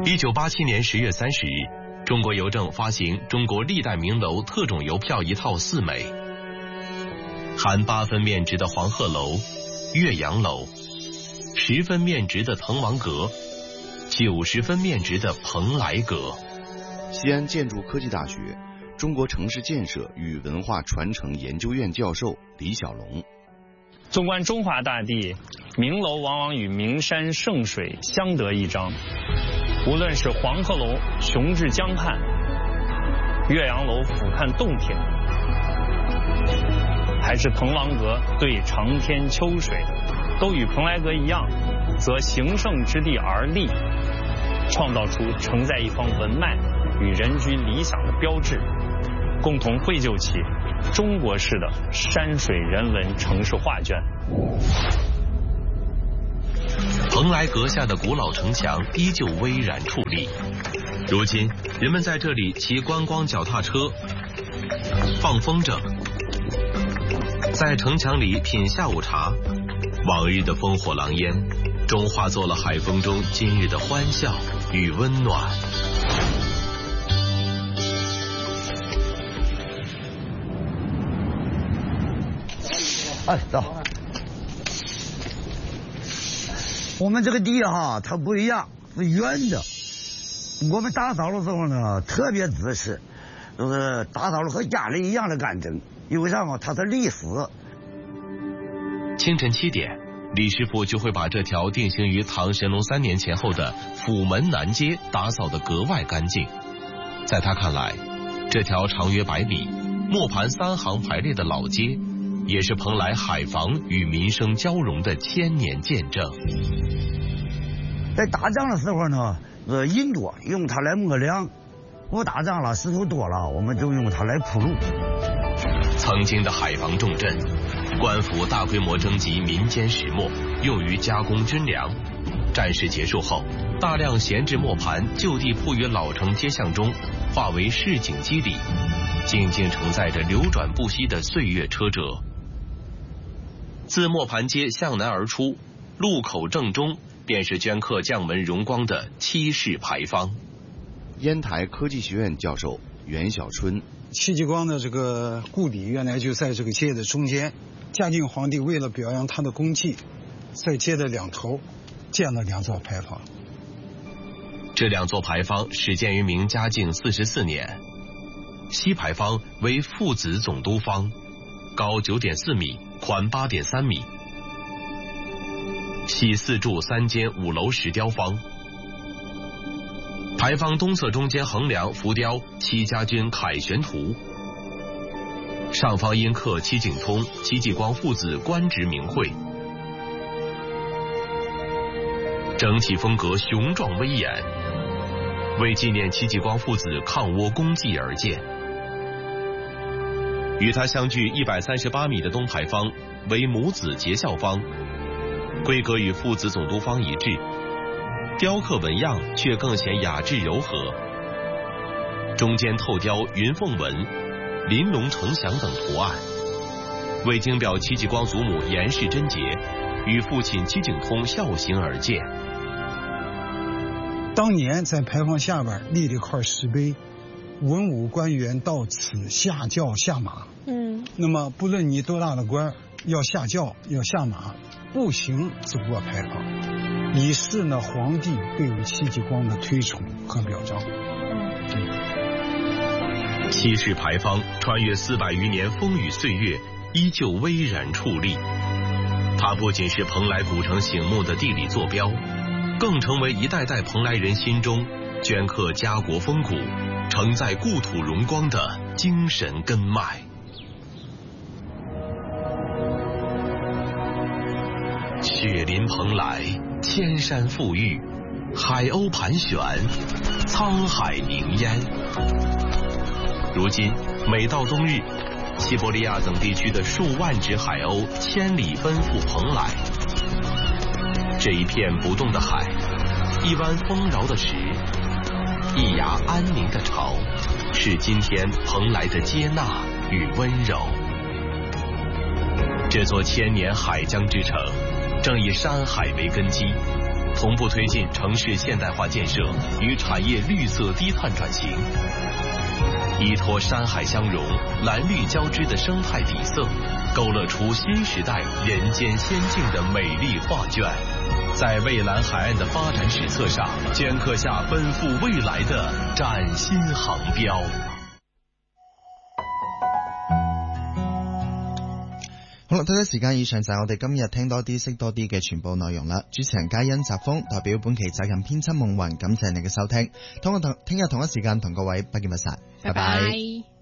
1987年10月30日，中国邮政发行中国历代名楼特种邮票1套4枚，含8分面值的黄鹤楼、岳阳楼，10分面值的滕王阁，90分面值的蓬莱阁。 西安建筑科技大学中国城市建设与文化传承研究院教授李小龙。 纵观中华大地，名楼往往与名山圣水相得益彰。无论是黄鹤楼雄峙江汉，岳阳楼俯瞰洞庭，还是滕王阁对长天秋水，都与蓬莱阁一样，择形胜之地而立，创造出承载一方文脉与人居理想的标志，共同绘就起中国式的山水人文城市画卷。 蓬莱阁下的古老城墙依旧巍然矗立，如今人们在这里骑观光脚踏车、放风筝，在城墙里品下午茶，往日的烽火狼烟终化作了海风中今日的欢笑与温暖。 哎，走。我们这个地哈，它不一样，是圆的。我们打扫的时候呢，特别仔细，打扫的和家里一样的干净。因为啥嘛？它是历史。 清晨7点，李师傅就会把这条定型于唐神龙3年前后的府门南街打扫得格外干净。在他看来，这条长约100米、磨盘3行排列的老街，也是蓬莱海防与民生交融的1000年见证。 在打仗的时候呢，人多，用它来磨粮；不打仗了，石头多了，我们就用它来铺路。 曾经的海防重镇，官府大规模征集民间石磨，用于加工军粮。战事结束后，大量闲置磨盘就地铺于老城街巷中，化为市井基地，静静承载着流转不息的岁月车辙。自磨盘街向南而出，路口正中便是镌刻将门荣光的7式牌坊。 烟台科技学院教授袁小春， 戚继光的这个故里原来就在这个街的中间，嘉靖皇帝为了表扬他的功绩，在街的两头建了2座牌坊。 这2座牌坊始建于明嘉靖44年，西牌坊为父子总督坊，高9.4米，宽8.3米，系4柱3间5楼石雕坊。牌坊东侧中间横梁浮雕戚家军凯旋图，上方阴刻戚景通、戚继光父子官职名讳，整体风格雄壮威严，为纪念戚继光父子抗倭功绩而建。与它相距138米的东牌坊为母子结孝坊，规格与父子总督坊一致，雕刻纹样却更显雅致柔和，中间透雕云凤纹、玲珑呈祥等图案，为京表戚继光祖母严氏贞洁与父亲戚景通孝行而建。 当年在牌坊下边立了一块石碑，文武官员到此下轿下马。那么不论你多大的官，要下轿要下马，步行走过牌坊，以示呢皇帝对于戚继光的推崇和表彰。 7式牌坊穿越400余年风雨岁月，依旧巍然矗立。它不仅是蓬莱古城醒目的地理坐标，更成为一代代蓬莱人心中镌刻家国风骨、承载故土荣光的精神根脉。雪临蓬莱，千山馥郁，海鸥盘旋，沧海凝烟。如今每到冬日，西伯利亚等地区的数万只海鸥千里奔赴蓬莱。这一片不动的海，一湾丰饶的石，一崖安宁的潮，是今天蓬莱的接纳与温柔。这座1000年海疆之城，正以山海为根基， 同步推进城市现代化建设与产业绿色低碳转型。依托山海相融、蓝绿交织的生态底色，勾勒出新时代人间仙境的美丽画卷，在蔚蓝海岸的发展史册上镌刻下奔赴未来的崭新航标。 好啦，睇睇時間，以上就係我哋今日聽多啲識多啲嘅全部內容啦。主持人嘉欣、澤峰代表本期責任編輯夢雲，感謝你嘅收聽。聽日同一時間同各位不見不散，拜拜。